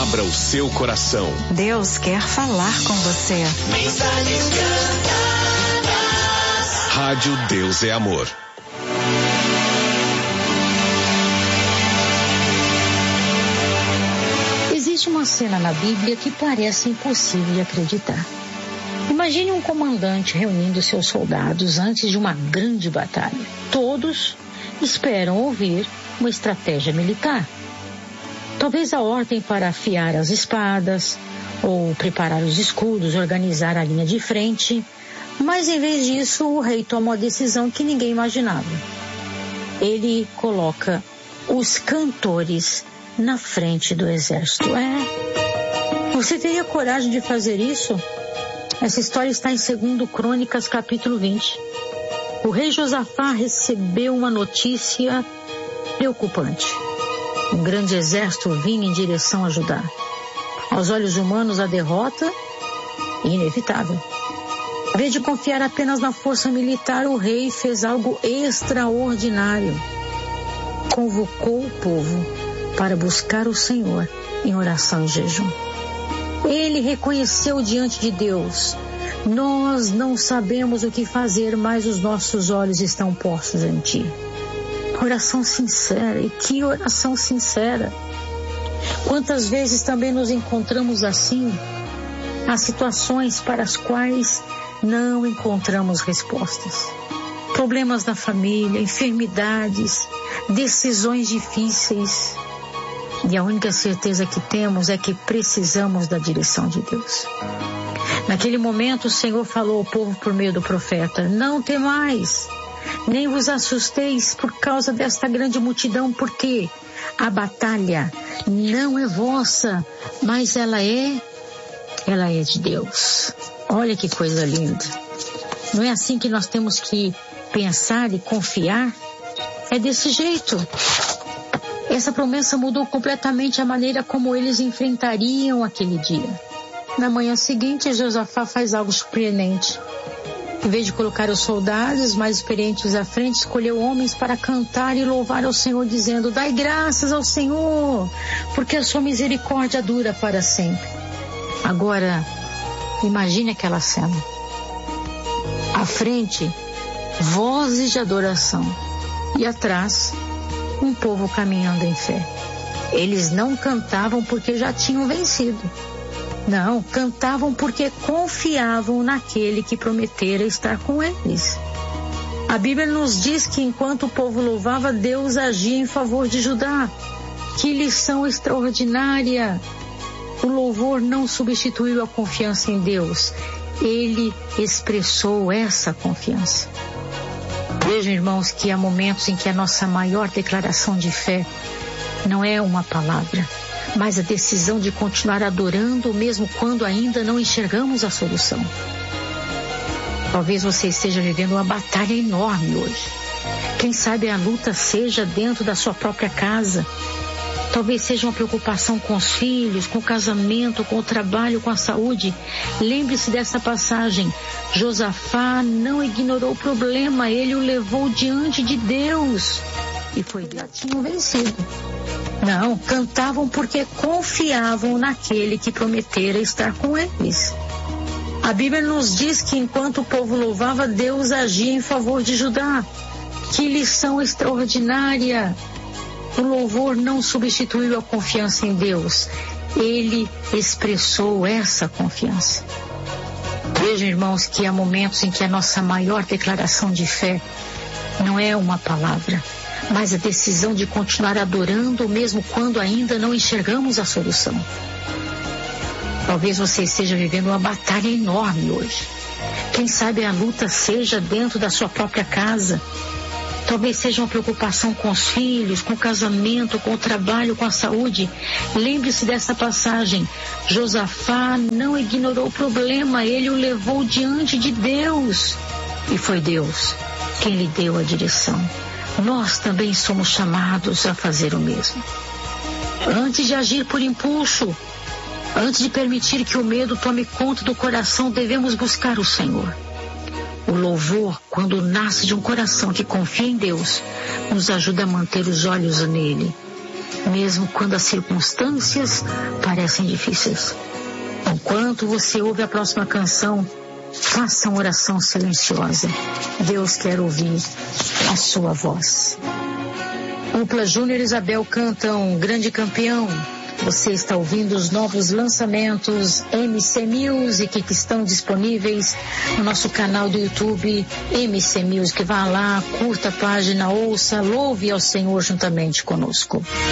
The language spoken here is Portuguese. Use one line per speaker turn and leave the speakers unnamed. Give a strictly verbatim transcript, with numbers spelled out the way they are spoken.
Abra o seu coração.
Deus quer falar com você.
Mensagens cantadas.
Rádio Deus é Amor.
Existe uma cena na Bíblia que parece impossível de acreditar. Imagine um comandante reunindo seus soldados antes de uma grande batalha. Todos esperam ouvir uma estratégia militar. Talvez a ordem para afiar as espadas, ou preparar os escudos, organizar a linha de frente. Mas em vez disso, o rei toma uma decisão que ninguém imaginava. Ele coloca os cantores na frente do exército. É. Você teria coragem de fazer isso? Essa história está em Segundo Crônicas, capítulo vinte. O rei Josafá recebeu uma notícia preocupante. Um grande exército vinha em direção a Judá. Aos olhos humanos, a derrota é inevitável. Em vez de confiar apenas na força militar, o rei fez algo extraordinário. Convocou o povo para buscar o Senhor em oração e jejum. Ele reconheceu diante de Deus: nós não sabemos o que fazer, mas os nossos olhos estão postos em Ti. Oração sincera, e que oração sincera! Quantas vezes também nos encontramos assim? Há situações para as quais não encontramos respostas. Problemas na família, enfermidades, decisões difíceis. E a única certeza que temos é que precisamos da direção de Deus. Naquele momento o Senhor falou ao povo por meio do profeta: não temais, nem vos assusteis por causa desta grande multidão, porque a batalha não é vossa, mas ela é, ela é de Deus. Olha que coisa linda. Não é assim que nós temos que pensar e confiar? É desse jeito. Essa promessa mudou completamente a maneira como eles enfrentariam aquele dia. Na manhã seguinte, Josafá faz algo surpreendente. Em vez de colocar os soldados mais experientes à frente, escolheu homens para cantar e louvar ao Senhor, dizendo: dai graças ao Senhor, porque a sua misericórdia dura para sempre. Agora, imagine aquela cena. À frente, vozes de adoração, e atrás, um povo caminhando em fé. Eles não cantavam porque já tinham vencido. Não, cantavam porque confiavam naquele que prometera estar com eles. A Bíblia nos diz que enquanto o povo louvava, Deus agia em favor de Judá. Que lição extraordinária! O louvor não substituiu a confiança em Deus. Ele expressou essa confiança. Vejam, irmãos, que há momentos em que a nossa maior declaração de fé não é uma palavra, mas a decisão de continuar adorando mesmo quando ainda não enxergamos a solução. Talvez você esteja vivendo uma batalha enorme hoje. Quem sabe a luta seja dentro da sua própria casa. Talvez seja uma preocupação com os filhos, com o casamento, com o trabalho, com a saúde. Lembre-se dessa passagem. Josafá não ignorou o problema, ele o levou diante de Deus. E foi Deus que tinham vencido. Não, cantavam porque confiavam naquele que prometera estar com eles. A Bíblia nos diz que enquanto o povo louvava, Deus agia em favor de Judá. Que lição extraordinária! O louvor não substituiu a confiança em Deus. Ele expressou essa confiança. Vejam, irmãos, que há momentos em que a nossa maior declaração de fé não é uma palavra, mas a decisão de continuar adorando mesmo quando ainda não enxergamos a solução. Talvez você esteja vivendo uma batalha enorme hoje. Quem sabe a luta seja dentro da sua própria casa. Talvez seja uma preocupação com os filhos, com o casamento, com o trabalho, com a saúde. Lembre-se dessa passagem. Josafá não ignorou o problema, ele o levou diante de Deus. E foi Deus quem lhe deu a direção. Nós também somos chamados a fazer o mesmo. Antes de agir por impulso, antes de permitir que o medo tome conta do coração, devemos buscar o Senhor. O louvor, quando nasce de um coração que confia em Deus, nos ajuda a manter os olhos nele. mesmo quando as circunstâncias parecem difíceis. Enquanto você ouve a próxima canção, faça uma oração silenciosa. Deus quer ouvir a sua voz. Dupla Júnior e Isabel cantam Grande Campeão. Você está ouvindo os novos lançamentos M C Music que estão disponíveis no nosso canal do YouTube M C Music. Vá lá, curta a página, ouça, louve ao Senhor juntamente conosco.